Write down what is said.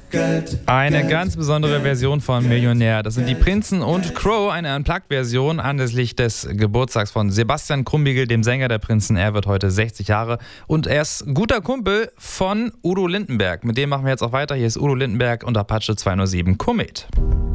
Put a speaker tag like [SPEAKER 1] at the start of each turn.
[SPEAKER 1] Eine ganz besondere Version von Millionär. Das sind die Prinzen und Crow, eine Unplugged-Version anlässlich des Geburtstags von Sebastian Krumbiegel, dem Sänger der Prinzen. Er wird heute 60 Jahre und er ist guter Kumpel von Udo Lindenberg. Mit dem machen wir jetzt auch weiter. Hier ist Udo Lindenberg und Apache 207 Komet.